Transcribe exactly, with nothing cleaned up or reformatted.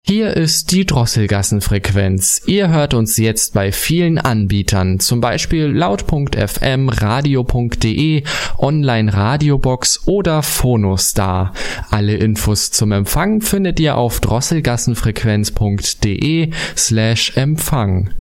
Hier ist die Drosselgassenfrequenz. Ihr hört uns jetzt bei vielen Anbietern, zum Beispiel laut punkt f m, radio punkt de, Online Radiobox oder Phonostar. Alle Infos zum Empfang findet ihr auf drosselgassenfrequenz punkt de slash Empfang.